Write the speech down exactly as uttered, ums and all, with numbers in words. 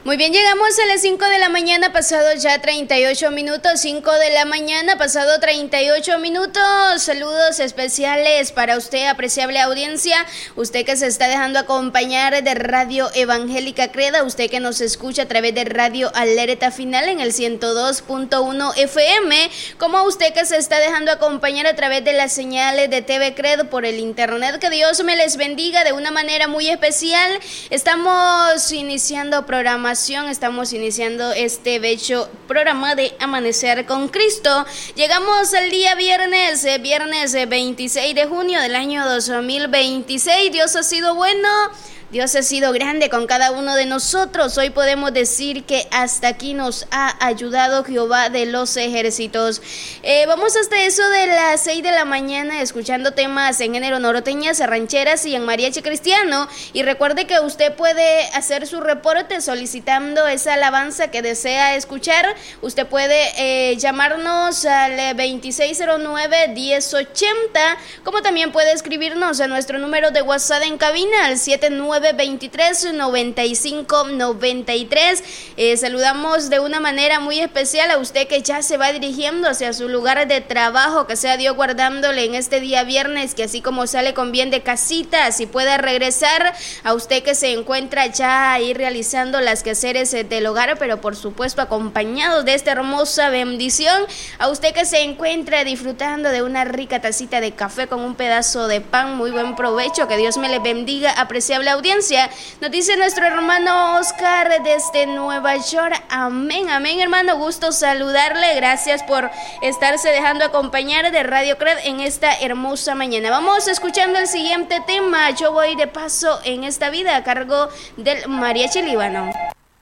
Muy bien, llegamos a las cinco de la mañana, pasado ya treinta y ocho minutos, cinco de la mañana, pasado treinta y ocho minutos. Saludos especiales para usted, apreciable audiencia, usted que se está dejando acompañar de Radio Evangélica Creda, usted que nos escucha a través de Radio Alerta Final en el ciento dos punto uno F M, como usted que se está dejando acompañar a través de las señales de T V Cred por el internet. Que Dios me les bendiga de una manera muy especial. Estamos iniciando programación. Estamos iniciando este bello programa de Amanecer con Cristo. Llegamos al día viernes, eh, viernes veintiséis de junio del año dos mil veintiséis. Dios ha sido bueno. Dios ha sido grande con cada uno de nosotros. Hoy podemos decir que hasta aquí nos ha ayudado Jehová de los ejércitos. Eh, vamos hasta eso de las seis de la mañana escuchando temas en género norteñas, rancheras y en mariachi cristiano. Y recuerde que usted puede hacer su reporte solicitando esa alabanza que desea escuchar. Usted puede eh, llamarnos al veintiséis cero nueve, diez ochenta, como también puede escribirnos a nuestro número de WhatsApp en cabina al siete nueve veintitrés, noventa y cinco, noventa y tres. Eh, saludamos de una manera muy especial a usted que ya se va dirigiendo hacia su lugar de trabajo, que sea Dios guardándole en este día viernes, que así como sale con bien de casita, así pueda regresar. A usted que se encuentra ya ahí realizando las quehaceres del hogar, pero por supuesto acompañado de esta hermosa bendición. A usted que se encuentra disfrutando de una rica tacita de café con un pedazo de pan, muy buen provecho, que Dios me le bendiga, apreciable audiencia. Nos dice nuestro hermano Oscar desde Nueva York. Amén, amén, hermano. Gusto saludarle. Gracias por estarse dejando acompañar de Radio Cred en esta hermosa mañana. Vamos escuchando el siguiente tema. Yo voy de paso en esta vida, a cargo del mariachi Líbano.